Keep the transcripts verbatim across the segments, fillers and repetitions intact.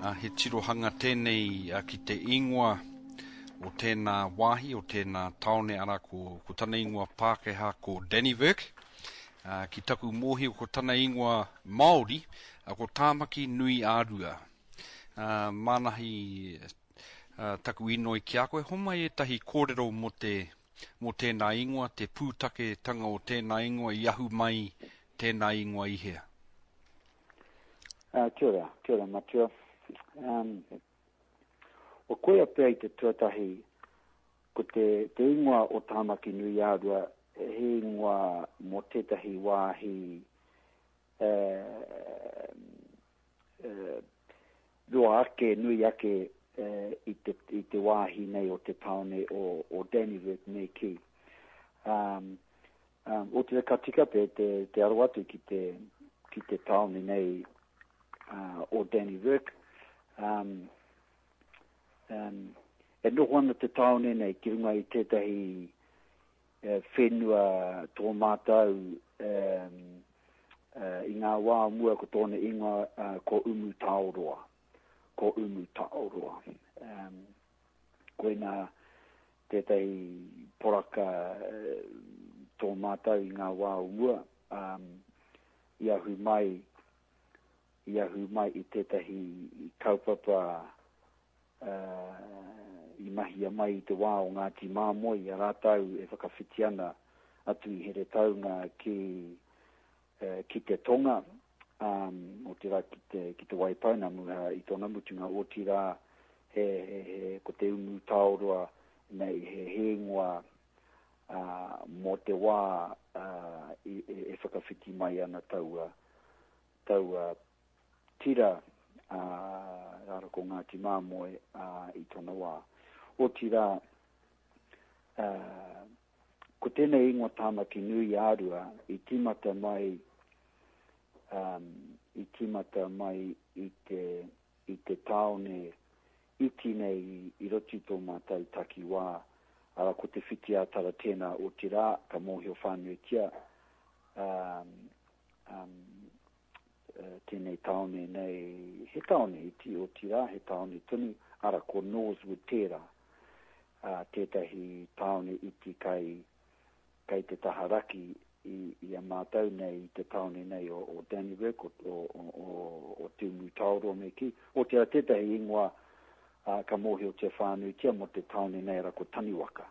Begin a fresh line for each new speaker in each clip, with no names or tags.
uh, he tirohanga tēnei uh, ki te ingoa o tēnā wāhi, o tēnā taone ara ko, ko tana ingoa Pākehā ko Dannevirke. Uh, ki taku mohi o ko tana ingoa Māori, uh, ko tāmaki nui ārua. Uh, manahi uh, taku inoi ki a koe, homa e tahi kōrero mo te mo tēnā ingoa, te pūtake tanga o tēnā ingoa i ahu mai tēnā ingoa i hea.
Uh, kia ora, kia ora matua. Um, o koe apea i te tuatahi, ko te, te ingoa o tāmaki nui ārua, he ingoa mo tētahi wāhi uh, uh, roa ake, nui ake uh, i, te, i te wāhi nei o te taone o, o Dannevirke nei ki. Um, um, o te katika pe te, te arawatu ki te, ki te taone nei uh, o Dannevirke. Um, um, e noho ana te taone nei ki runga i tētahi uh, whenua tō mātau um, uh, i ngā wā mua ko tōna ingoa uh, ko umu taoroa. Ko umu taoroa. Um, koe nā tētahi poraka uh, tō mātau i ngā wā mua um, i ahu mai i ahu mai i tētahi i kaupapa uh, i mahia mai i te wā o Ngāti Māmoe a rātau e whakawhitiana atu i here taunga ki, uh, ki te tonga um, o te rā ki te, ki te waipauna muha i tōna mutunga o te rā he, he, he ko te umu taoroa nei he hengoa uh, mo te wā uh, e, e whakawhiti mai ana taua taua tira uh, rara ko Ngāti Māmoe uh, i tōna wā. O tira uh, ko tēnei ingoa tāmaki nui ārua i timata mai um, i timata mai i te, i te taone iti nei i, i roti tō mātai taki wā ara ko te whiti atara tēnā o tira ka mohi o whānui tia um, um, Uh, tēnei taone nei, he taone iti o tira, he taone tunu, ara ko Northwood tērā, uh, tētahi taone iti kai, kai te taharaki i, i a mātau nei, te taone nei o, o Dannevirke, o, o, o, o te umu taoro me ki, o tira tētahi ingoa uh, ka mohi o te whānui tia mo te taone nei ara ko Taniwaka,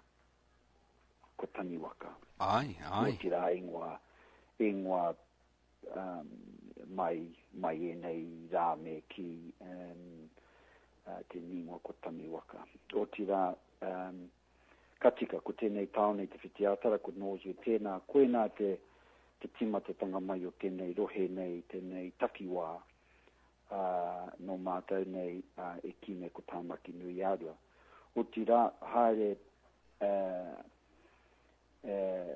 ko Taniwaka.
Ai, ai.
O tira ingoa, ingoa um, mai mai e nei rā me ki um, uh, te ningoa ko Taniwaka. O tira um, katika ko tēnei taone te whitiatara ko Northwood tēnā, koe nā te, te timata tanga mai o tēnei rohe nei, tēnei takiwā uh, no mātou nei uh, e kime ko tāmaki nui ārua. O tira haere uh, uh,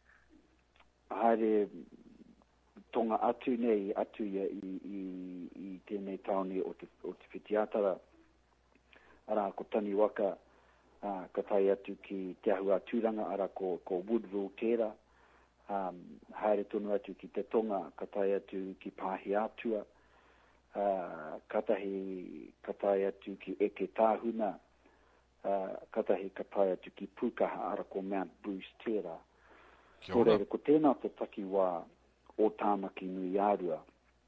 haere tonga atu nei, atu ia i, i, i tēnei taone o te, o te whitiatara. Ara ko Taniwaka, uh, ka tai atu ki te ahu aturanga, ara ko, ko Woodville tērā. Um, haere tonu atu ki te tonga, ka tai atu ki Pāhi Atua. Uh, katahi, ka tai atu ki Eke Tāhuna. Uh, katahi ka tai atu ki Pukaha, ara ko Mount Bruce tērā. Kore, ko tēnā te taki wā o tāmaki nui ārua,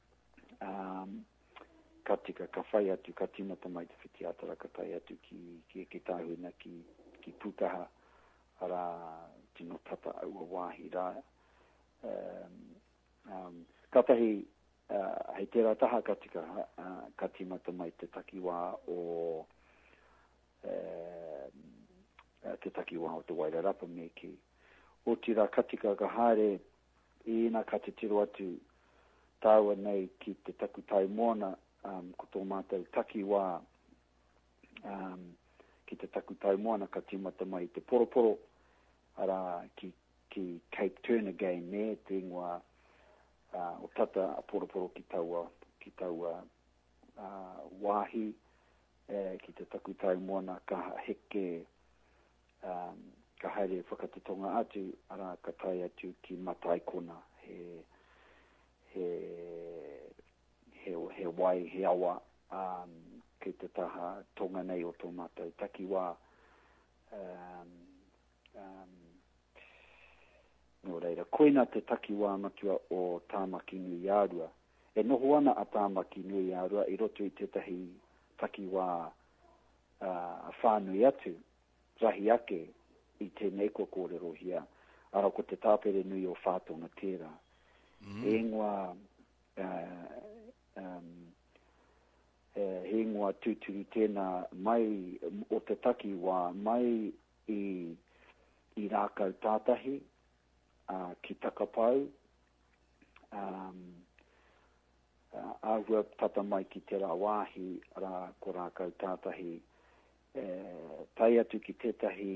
um, katika ka whai atu, ka timata mai te whitiatara, ka tai atu ki, ki Eke Tāhuna, ki, ki Pukaha, ara tino tata aua wāhi rā. Um, um, katahi, uh, hei tērā taha katika, uh, ka timata mai te takiwā o uh, te takiwā o te Wairarapa me ki. O tira katika ka haere, i ina ka te tiro atu tāua nei ki te taku tai moana um, ko tō mātou taki wā um, ki te taku tai moana ka timata mai te poroporo ara ki, ki Cape Turnagain me te ingoa uh, o tata a poroporo ki taua, ki taua uh, wāhi eh, ki te taku tai moana ka heke um, ka haere whakatitonga atu, ara ka tai atu ki Mataikona, he, he, he, he wai, he awa, um, ke te taha tonga nei o tō mātou takiwā. Um, um, no reira, koina te takiwā matua o Tāmaki Nui Ārua. E noho ana a Tāmaki Nui Ārua i roto i tētahi takiwā uh, whānui atu, rahi ake i tēnei ko kōrero hia, ara ko te tāpere nui o whātonga tērā. Mm. E ngua, uh, um, uh, he ngua tūturu tēnā mai o te takiwā, mai i, i rākau tātahi, uh, ki takapau, um, uh, ahua tata mai ki te rā wāhi, rā ko rākau tātahi, uh, tai atu ki tētahi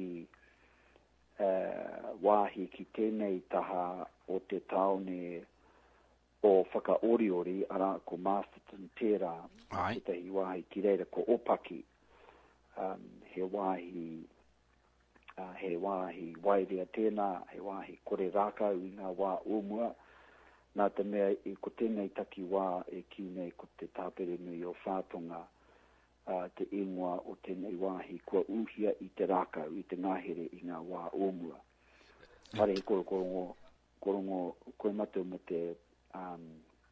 uh, wāhi ki tēnei taha o te taone o whakaoriori, ara ko Masterton tērā, tētahi wāhi ki reira ko opaki, um, he wāhi Uh, he wāhi wairea tēnā, he wāhi kore rākau i ngā wā ōmua, nā te mea i ko tēnei taki wā e ki nei ko te tāpere nui o whātonga, uh, te ingoa o tēnei wāhi kua uhia i te rākau, i te ngahere i ngā wā ōmua. Pare he koro korongo, korongo koe matu mo te, um,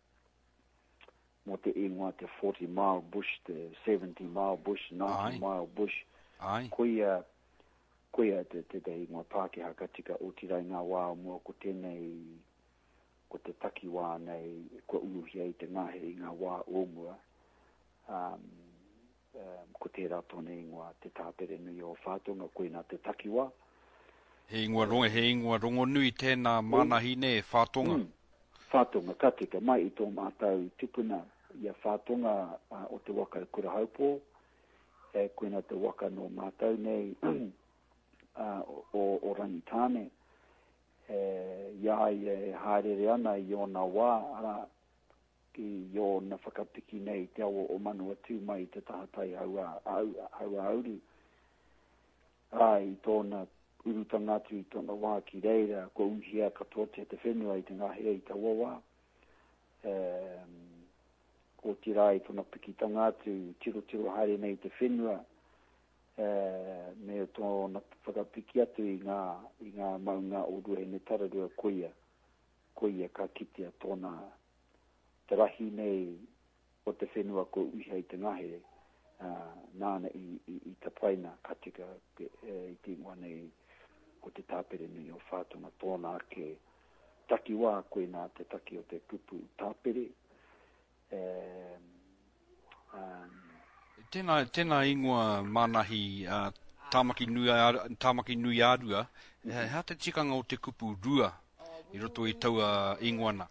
mo te ingoa te forty mile bush, te seventy mile bush, ninety mile bush, koia, koia te te te ingoa Pākehā katika o tirai ngā wā mua ko tēnei, ko te taki wā nei, ko uruhia i te ngahere i ngā wā ōmua, um, um, ko tērā tōne ingoa te tāpere nui o whātonga, koe nā te taki wā.
He ingoa rongo, he ingoa rongo nui tēnā manahine e whātonga.
Mm, whātonga katika, mai i tō mātau tupuna, ia whātonga uh, o te waka kurahaupo, e koe nā te waka no mātau nei, Uh, o, o Rangitāne, e, ia e haerere ana i o nā wā, ara ki o na whakapiki nei te awa o manu atu mai te tahatai haua, haua, haua auru. Ai, i tōna urutanga atu i tōna wā ki reira, ko unhia katoa te te whenua i te ngahere i te wawa. E, ko tira i tōna pikitanga atu, tiro tiro haere nei te whenua, Uh, me tōna whakapiki atu i ngā, i ngā maunga o rua e ne tararua koia, koia ka kitea tōna te rahi nei o te whenua ko uiha i te ngahere, uh, nāna i, i, i te paina katika e, i te ingoa nei o te tāpere nui o whātonga tōna ke taki wā koe nā te taki o te kupu tāpere. Um, um,
Tēnā, tēnā ingoa manahi uh, Tāmaki Nui, Tāmaki Nui Ārua, mm -hmm. Hea te tikanga o te kupu rua i roto i taua ingoana?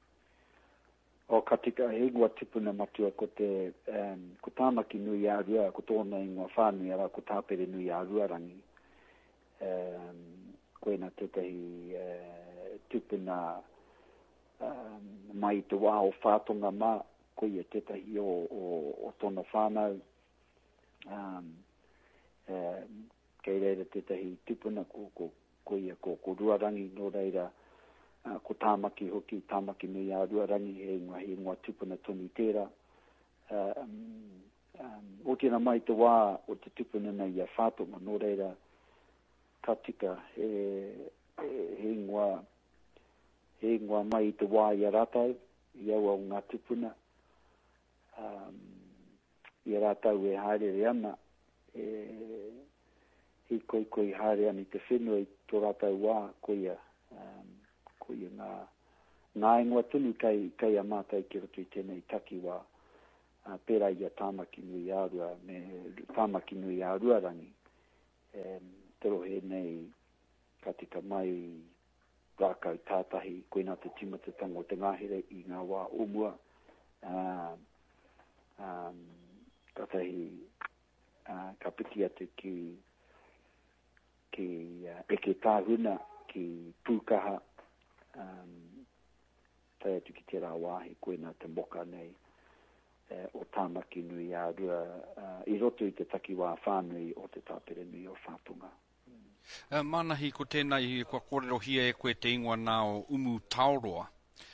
O katika he ingoa tipuna matua ko te um, ko Tāmaki Nui Ārua, ko tōna ingoa whānui ara ko tāpere Nui Ārua rangi. Um, koe nā tētahi uh, tipuna um, mai te wā o whātonga mā, koe tētahi o, o, o tōna whānau. Um, uh, kei reira tētahi tipuna ko, ko, koe ko, ko ruarangi no reira uh, ko Tāmaki hoki, Tāmaki Nui Āruarangi he ingoa, he ingoa tipuna tonu tērā. Uh, um, um, o tēnā mai te wā o te tipuna nei ia whātonga no reira katika he, he, he ingoa he ingoa mai te wā ia rātau i aua o ngā tipuna. Um, i rātau e haere ana, e, hi koi koi haere ana i te whenua i tō rātau wā koia, um, koia ngā, ngā ingoa tunu kai, kai a mātai ki roto i tēnei taki wā, uh, pērā ia Tāmaki Nui Ārua, me Tāmaki Nui Āruarangi, um, te rohe nei katika mai rākau tātahi, koe nā te timatatanga o te ngahere i ngā wā ōmua, uh, Um, katahi uh, ka piti atu ki ki uh, eke tāhuna ki pūkaha um, tai atu ki te rā wāhi koe nā te moka nei uh, o Tāmaki Nui Ārua uh, i roto i te taki wā whānui o te tāpere nui o whātunga.
Uh, manahi ko tēnei kua kōrero hia e koe te ingoa nā o umu Taoroa.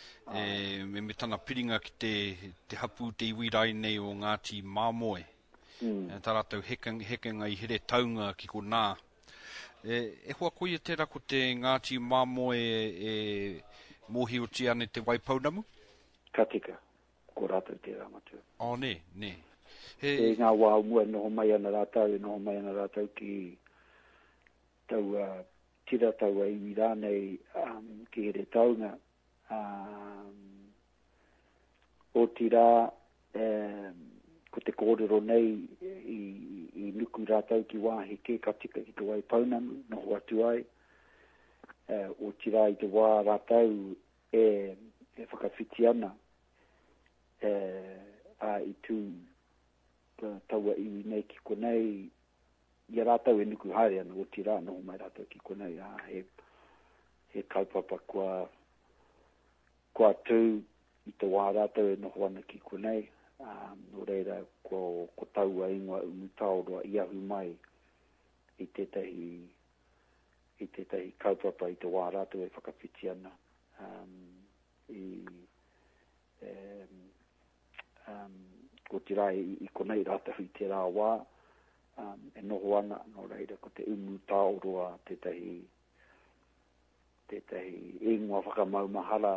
E, me me tana piringa ki te, te hapu te iwirai nei o Ngāti Māmoe.
Mm.
E, tā rātou hekenga, hekenga i here taunga ki ko nā. E, e hoa koe e tērā ko te Ngāti Māmo e, e mohi o tia ane te Waipounamu?
Ka tika, ko rātou tērā matua.
O, oh, ne, ne. He...
E ngā wā mua noho mai ana rātou, e noho mai ana rātou ki tau uh, tira tau e i rānei um, ki here taunga. Um, o tira, um, ko te kōrero nei i, i nuku rātou ki wāhi ke ka tika ki te Waipounamu, noho atu ai. Uh, o tira i te wā rātou e, e whakawhiti ana. Uh, a i tū taua iwi nei ki konei, ia rātou e nuku haere ana o tira, noho mai rātou ki konei, a he, he kaupapa kua, kua tū i te wā rātou e noho ana ki konei, um, no reira ko, ko taua ingoa umu taoroa i ahu mai i tētahi, i tētahi kaupapa i te wā rātou e whakawhiti ana. Um, i, um, um, ko tira i, i konei rātou i te rā wā, um, e noho ana, no reira, ko te umu taoroa, tētahi, tētahi ingoa whakamaumahara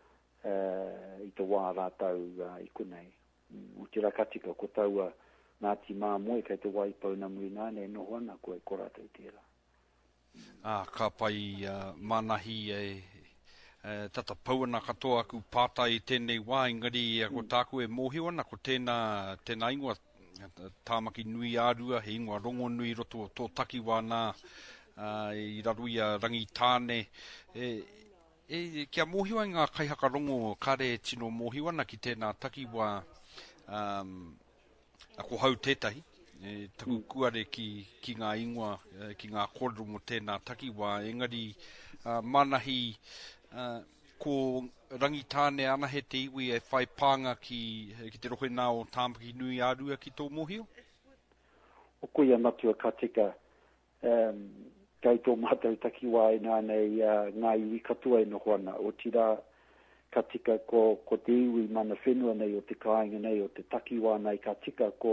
uh, i te wā rātou uh, i konei. Mm, o tira katika, ko taua Ngāti Māmo e kei te Waipounamu i nāne, e noho ana, ko e ko rātou tērā.
Mm. Ah, ka pai uh, manahi e... Uh, tata pauana katoa aku pāta i tēnei wā, ingari uh, ko tāku e mōhio ana, ko tēnā, tēnā ingoa tāmaki nui ārua, he ingoa rongo nui roto tō takiwā nā, uh, i raruia rangi tāne. E, e, kia mōhio ai ngā kaihaka rongo kare tino mōhio ana ki tēnā takiwā um, a ko hau tētahi. E, taku kuare ki, ki ngā ingoa, uh, ki ngā kōrero mo tēnā takiwā, engari uh, manahi Uh, ko rangi tāne ana he te iwi e whai pānga ki, ki te rohe nā o tāmaki nui ārua ki tō mōhio?
O koia matua ka tika, um, kei tō mātou takiwā e nānei uh, ngā iwi katua e noho ana. O tira ka tika ko, ko te iwi mana whenua nei o te kāinga nei o te takiwā nei ka tika ko,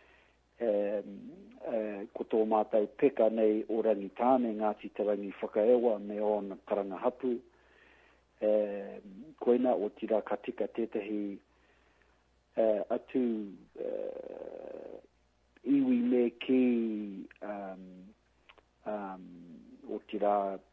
um, uh, ko tō mātou peka nei o rangi tāne Ngāti te rangi whakaewa me o na karanga hapu. Uh, koina o tira ka tika tētahi uh, atu uh, iwi me ki um, um, o tira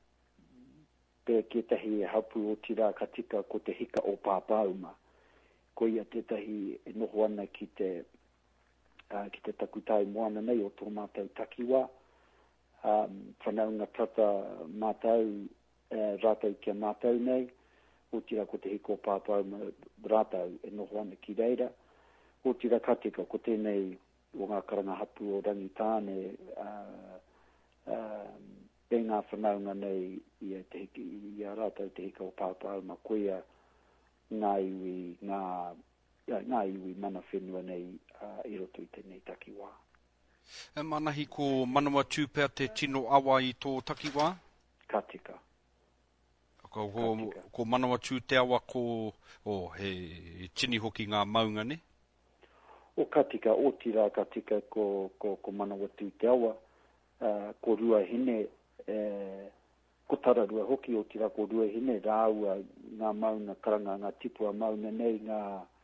pē kētahi e hapu o tira ka tika ko te hika o pāpauma. Koia tētahi e noho ana ki te, uh, ki te takutai moana nei o tō mātou takiwā. Um, whanaunga tata mātou Uh, rātou kia mātou nei, o tira ko te hiko pāpau ma rātou e noho ana ki reira, o tira katika ko tēnei o ngā karanga hapu o rangi tāne, uh, uh, e ngā whanaunga nei i, te hiki, i a rātou te hiko pāpau ma koia ngā iwi, ngā, ja, ngā iwi mana whenua nei uh, i roto i tēnei takiwā.
E manahi ko manawa tūpea te tino awa i tō takiwā?
Katika.
Ko, ko, ko manawa tū te awa ko oh, he tini hoki ngā maunga ne?
O katika, o tira katika ko, ko, ko manawa tū te awa, uh, ko rua hine, uh, ko tara rua hoki o tira ko rua hine, rāua ngā maunga karanga, ngā tipua maunga nei, ngā,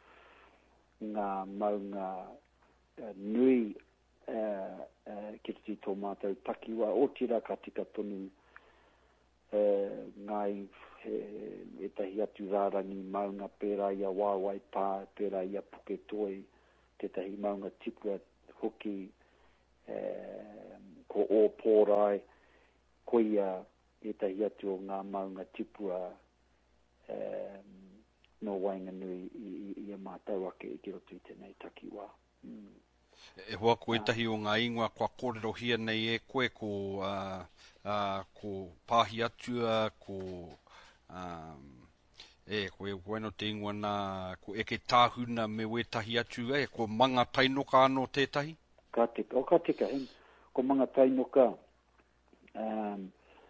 ngā maunga uh, nui uh, uh, ki te tō mātou takiwa, o tira katika tonu Uh, ngai he, e tahi atu rārangi maunga pērā ia wāwai pā, pērā ia puke toi, te tahi maunga tipua hoki, uh, ko o pōrai, ko ia e tahi atu o ngā maunga tipua uh, no wainga nui i, i, i a mātau ake i ki roto i tēnei takiwā. Mm.
E hoa ko etahi o ngā ingoa kua kōrero hia nei e koe ko, uh, uh, ko pāhi atua, ko, um, e koe bueno te ingoa nā, ko eke tāhuna me wetahi atu e, ko manga tainoka anō tētahi?
Ka tika, o ka tika, he, ko manga tainoka, um,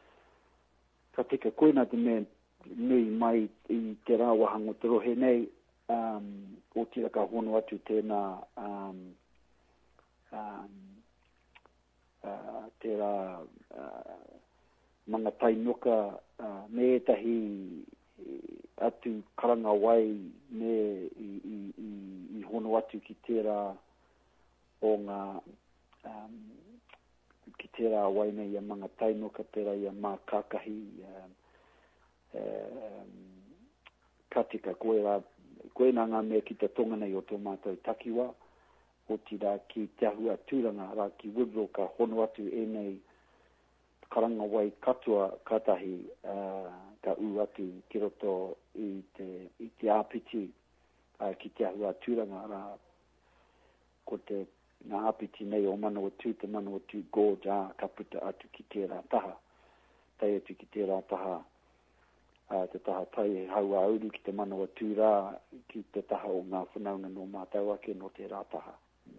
ka tika koina te me nui mai i te rāwa hango te rohe nei, um, o tira ka hono atu tēnā, um, um, uh, tērā uh, manga tainoka uh, me tahi atu karanga wai me i, i, i, i hono atu ki tērā o ngā um, ki tērā wai nei ia manga tainoka tērā ia mā kākahi um, um, katika koe rā koe nā ngā mea ki te tonga nei o tō mātou takiwa o tira ki te ahua tūranga rā ki Woodrow ka hono atu e nei karanga wai katua katahi uh, ka u atu ki roto i te, i te āpiti uh, ki te ahua tūranga rā ko te ngā āpiti nei o mana o tū te mana o tū gōja ka puta atu ki tērā taha tai atu ki tērā taha uh, te taha tai hau auru ki te mana o tū rā ki te taha o ngā whanaunga no mātou ake no tērā taha.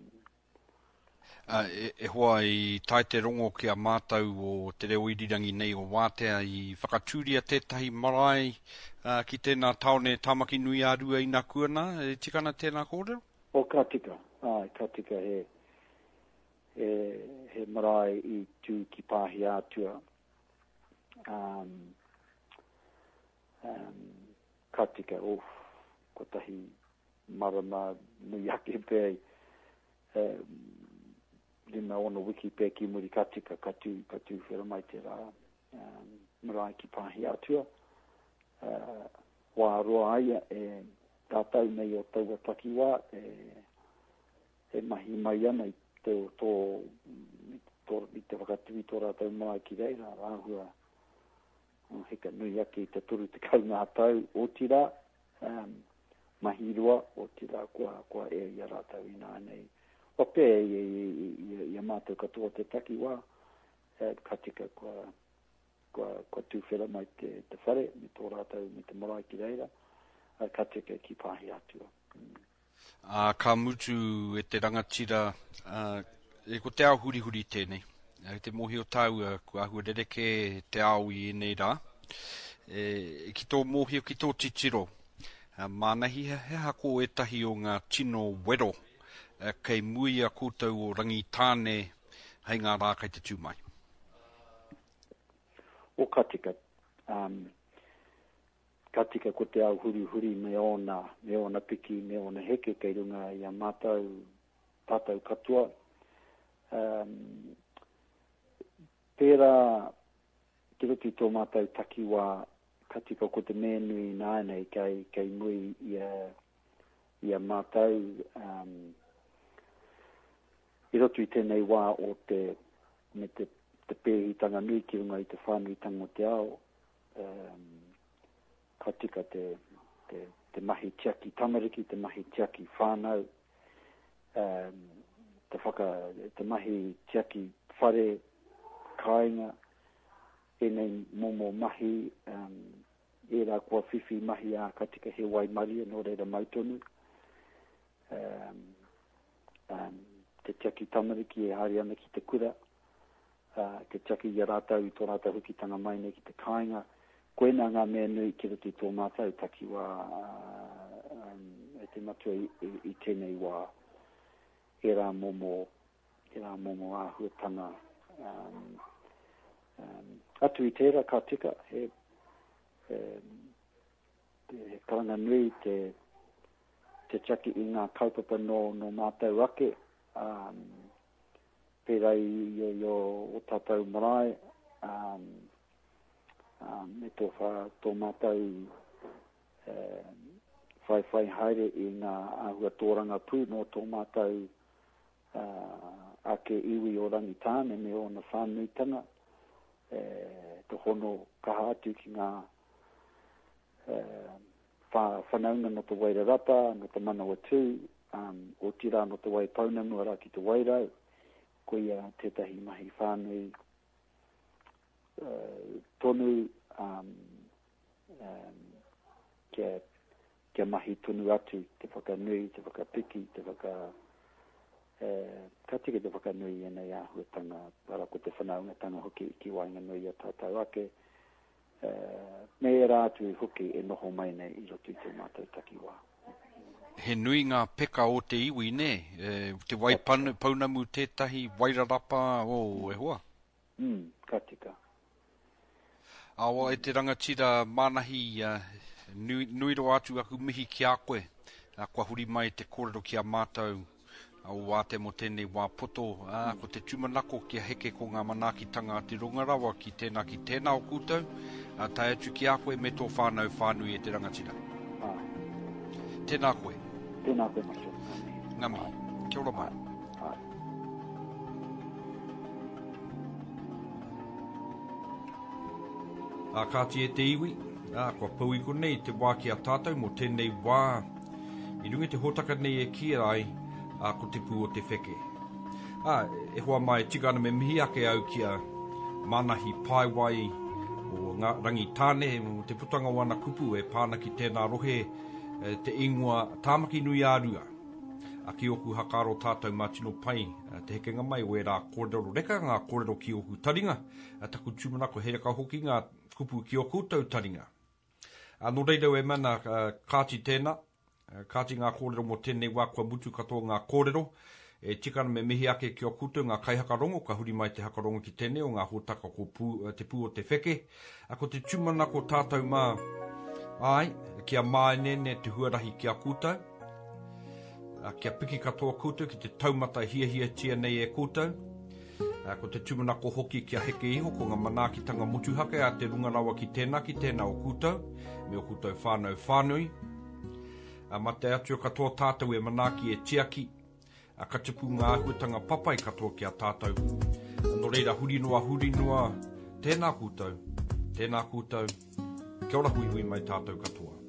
Uh, e, e hoa i tai te rongo ki a mātou o te reo irirangi nei o wātea i whakatūria tētahi marae uh, ki tēnā taone tamaki nui a rua i nā kuana, e tikana tēnā kōrero?
O ka tika, ai, ka tika he, he, he marae i tū ki pāhi ātua. Um, um, ka tika, of, ko tahi marama nui ake pēi, um, Lina ono wiki pe ki muri katika katu katu whera mai te rā um, marae ki pāhi atua. Uh, wā roa aia e tātau nei o taua takiwā e, e mahi mai ana i te o tō i te whakatui tō rātau marae ki reira rāhua uh, heka nui ake i te turu te kau ngā tau o tira um, mahi roa o tira kua, kua e ia rātau i nā nei. O pē i a mātou katoa te takiwā, ka tika kua, kua, kua tūwhera mai te, te whare, me tō rātou, me te marae ki reira, ka tika ki pāhi atua. Mm.
Uh, ka mutu e te rangatira, uh, e ko te ao huri huri tēnei. Uh, te mohi o tau, uh, kua ahua rereke te ao i nei rā. E, e ki tō mohi o ki tō titiro. Uh, mānahi he, he hako e tahi o ngā tino wero. Kei mui a koutou o rangi tāne hei ngā rā kai te tūmai.
O katika, um, katika ko te au huri huri me ona, me ona piki, me ona heke kei runga i a mātou tātou katua. Um, pērā, ki roti tō mātou takiwā, katika ko te mēnui nānei kei, kei mui i a, i a mātou, um, I roto i tēnei wā o te, me te, te pēhitanga nui ki runga i te whānui tango te ao, um, ka tika te, te, te mahi tiaki tamariki, te mahi tiaki whānau, um, te, whaka, te mahi tiaki whare kāinga, enei momo mahi, um, e rā kua whiwhi mahi a ka tika he wai maria no reira mautonu. Um, um, te tiaki tamariki e hari ana ki te kura, uh, te tiaki i rātau i tō rātau huki tanga mai nei ki te kāinga. Koe nā ngā mea nui ki roti tō mātou takiwā uh, um, e te matua i, i, i tēnei wā e rā momo, e rā momo āhuatanga. Um, um, atu i tērā ka tika, he, he, he karanga nui te, te tiaki i ngā kaupapa no, no mātou ake, Um, pērā i o o tātou marae, um, um, me tō wha tō mātou uh, whai whai haere i ngā ahua tōranga pū no tō mātou uh, ake iwi o rangi tāne me o na whānuitanga, uh, te hono kaha atu ki ngā uh, whanaunga no te waira rapa, no te mana o tū, Um, o tira no te wai paunamu ara ki te wairau, ko ia tētahi mahi whānui uh, tonu um, um, kia, kia mahi tonu atu, te whakanui, te whakapiki, te whaka uh, ka tika te whakanui e nei āhuatanga ara ko te whanaunga tanga hoki i ki wainga nui a tātou ake, uh, me e rātu hoki e noho mai nei i rotu i te mātou takiwā.
he nui ngā peka o te iwi, ne? E, te wai pan, paunamu tētahi wairarapa o e hoa.
Mm, ka tika.
Awa e te rangatira manahi uh, nui, nui ro atu aku mihi ki a koe. A kua huri mai te kōrero ki a mātou. Au wāte mo tēnei wā poto. A, ko te tumanako ki a heke ko ngā manakitanga te rongarawa ki tēnā ki tēnā o kūtou. A tai atu ki a koe me tō whānau whānui e te rangatira.
Ah.
Tēnā koe.
Tēnā koe macho.
Ngami. Kia ora mai.
Ai.
A kāti e te iwi, a kua pau i konei te wā ki a tātou mo tēnei wā. I rungi te hotaka nei e kia ai, a ko te pū o te wheke. A, e hoa mai tika ana me mihi ake au ki a manahi paiwai o ngā rangi tāne, mo te putanga wana kupu e pāna ki tēnā rohe, e, te ingoa tāmaki nui ārua. A ki oku hakaro tātou mātino pai, te hekenga mai o e rā kōrero reka, ngā kōrero ki oku taringa, a taku tūmanako he raka hoki ngā kupu ki oku tau taringa. A no reirau e mana uh, kāti tēnā, uh, kāti ngā kōrero mo tēnei wā kua mutu katoa ngā kōrero, e tikana me mihi ake ki oku ngā kai hakarongo, ka huri mai te hakarongo ki tēnei o ngā hōtaka ko pū, uh, te pū o te wheke. A ko te tūmanako tātou mā, ai, kia māenene te huarahi ki a kūtau, Uh, kia piki katoa kūtou ki te taumata hia hia tia nei e kūtou. Uh, ko te tumanako hoki kia heke iho ko ngā manakitanga motuhake a te rungarawa ki tēnā ki tēnā o kūtou, me o kūtou whānau whānui. Uh, ma te atu katoa tātou e manaki e tiaki, a uh, ka tipu ngā ahuatanga papai katoa ki a tātou. Uh, no reira huri noa huri noa, tēnā kūtou, tēnā kūtou, kia ora hui hui mai tātou katoa.